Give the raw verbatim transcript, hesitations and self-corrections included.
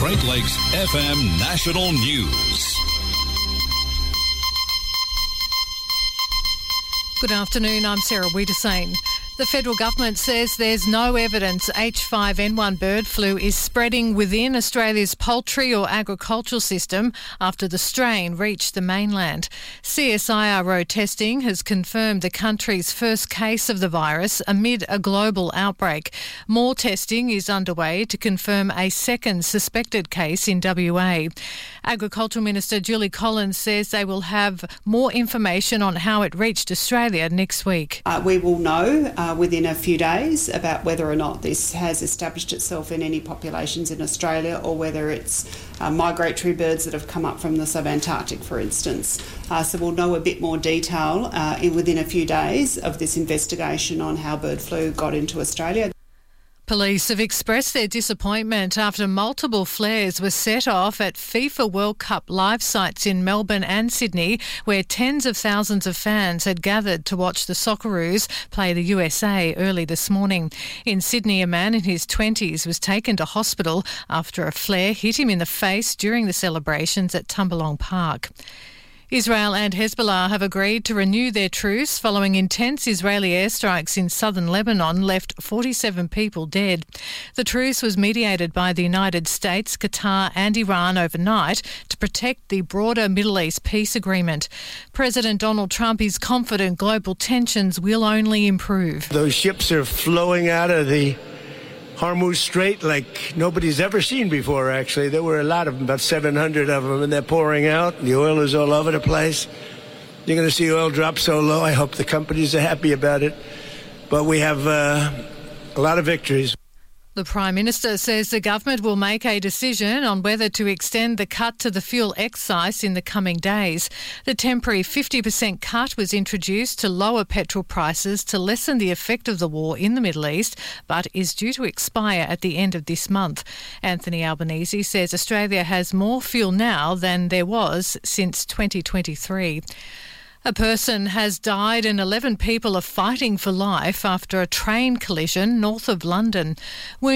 Great Lakes F M National News. Good afternoon, I'm Sarah Wiedersane. The federal government says there's no evidence H five N one bird flu is spreading within Australia's poultry or agricultural system after the strain reached the mainland. C S I R O testing has confirmed the country's first case of the virus amid a global outbreak. More testing is underway to confirm a second suspected case in W A. Agricultural Minister Julie Collins says they will have more information on how it reached Australia next week. Uh, we will know uh, within a few days about whether or not this has established itself in any populations in Australia or whether it's uh, migratory birds that have come up from the subantarctic, for instance. Uh, so we'll know a bit more detail uh, in, within a few days of this investigation on how bird flu got into Australia. Police have expressed their disappointment after multiple flares were set off at FIFA World Cup live sites in Melbourne and Sydney, where tens of thousands of fans had gathered to watch the Socceroos play the U S A early this morning. In Sydney, a man in his twenties was taken to hospital after a flare hit him in the face during the celebrations at Tumbalong Park. Israel and Hezbollah have agreed to renew their truce following intense Israeli airstrikes in southern Lebanon left forty-seven people dead. The truce was mediated by the United States, Qatar and Iran overnight to protect the broader Middle East peace agreement. President Donald Trump is confident global tensions will only improve. Those ships are flowing out of the Hormuz Strait like nobody's ever seen before, actually. There were a lot of them, about seven hundred of them, and they're pouring out. The oil is all over the place. You're going to see oil drop so low. I hope the companies are happy about it. But we have uh, a lot of victories. The Prime Minister says the government will make a decision on whether to extend the cut to the fuel excise in the coming days. The temporary fifty percent cut was introduced to lower petrol prices to lessen the effect of the war in the Middle East, but is due to expire at the end of this month. Anthony Albanese says Australia has more fuel now than there was since twenty twenty-three. A person has died and eleven people are fighting for life after a train collision north of London.